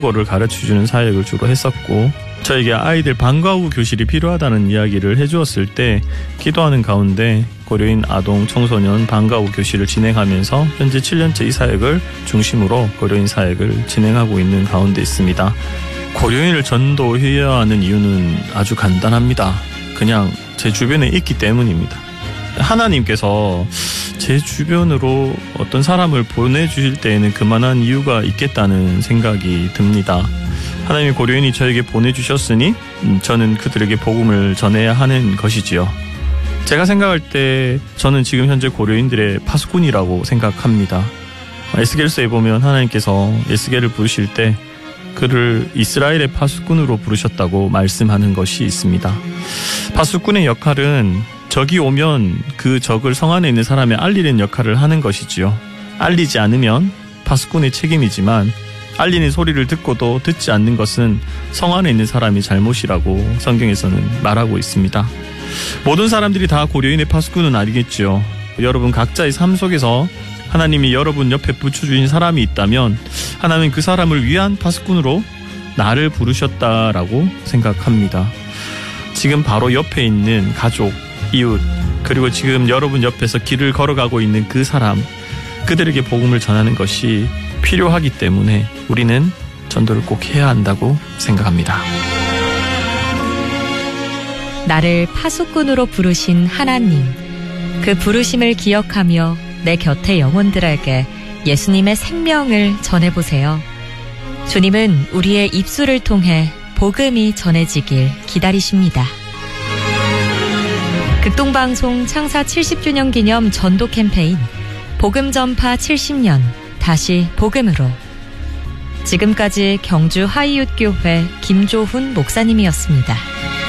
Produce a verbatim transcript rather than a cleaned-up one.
국어를 가르쳐주는 사역을 주로 했었고, 저에게 아이들 방과 후 교실이 필요하다는 이야기를 해주었을 때 기도하는 가운데 고려인 아동 청소년 방과 후 교실을 진행하면서 현재 칠 년째 이 사역을 중심으로 고려인 사역을 진행하고 있는 가운데 있습니다. 고려인을 전도해야 하는 이유는 아주 간단합니다. 그냥 제 주변에 있기 때문입니다. 하나님께서 제 주변으로 어떤 사람을 보내주실 때에는 그만한 이유가 있겠다는 생각이 듭니다. 하나님이 고려인이 저에게 보내주셨으니 저는 그들에게 복음을 전해야 하는 것이지요. 제가 생각할 때 저는 지금 현재 고려인들의 파수꾼이라고 생각합니다. 에스겔서에 보면 하나님께서 에스겔을 부르실 때 그를 이스라엘의 파수꾼으로 부르셨다고 말씀하는 것이 있습니다. 파수꾼의 역할은 적이 오면 그 적을 성 안에 있는 사람에 알리는 역할을 하는 것이지요. 알리지 않으면 파수꾼의 책임이지만 알리는 소리를 듣고도 듣지 않는 것은 성 안에 있는 사람이 잘못이라고 성경에서는 말하고 있습니다. 모든 사람들이 다 고려인의 파수꾼은 아니겠지요. 여러분 각자의 삶 속에서 하나님이 여러분 옆에 붙여주신 사람이 있다면 하나님은 그 사람을 위한 파수꾼으로 나를 부르셨다라고 생각합니다. 지금 바로 옆에 있는 가족, 이웃, 그리고 지금 여러분 옆에서 길을 걸어가고 있는 그 사람, 그들에게 복음을 전하는 것이 필요하기 때문에 우리는 전도를 꼭 해야 한다고 생각합니다. 나를 파수꾼으로 부르신 하나님, 그 부르심을 기억하며 내 곁의 영혼들에게 예수님의 생명을 전해보세요. 주님은 우리의 입술을 통해 복음이 전해지길 기다리십니다. 극동방송 창사 칠십 주년 기념 전도 캠페인 복음 전파 칠십 년 다시 복음으로, 지금까지 경주 하이읒교회 김조훈 목사님이었습니다.